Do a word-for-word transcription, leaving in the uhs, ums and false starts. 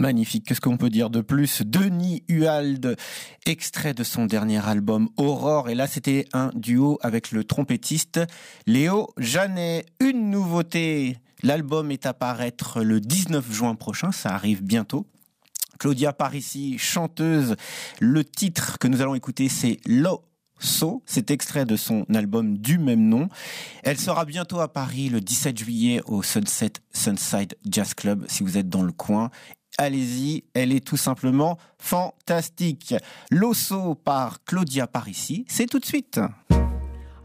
Magnifique, qu'est-ce qu'on peut dire de plus? Denis Huald, extrait de son dernier album Aurore, et là c'était un duo avec le trompettiste Léo Janet. Une nouveauté, l'album est à paraître le dix-neuf juin prochain, ça arrive bientôt. Claudia Parisi, chanteuse, le titre que nous allons écouter c'est Lo So, c'est extrait de son album du même nom. Elle sera bientôt à Paris le dix-sept juillet au Sunset Sunside Jazz Club si vous êtes dans le coin. Allez-y, elle est tout simplement fantastique. L'Osso par Claudia Parisi, c'est tout de suite.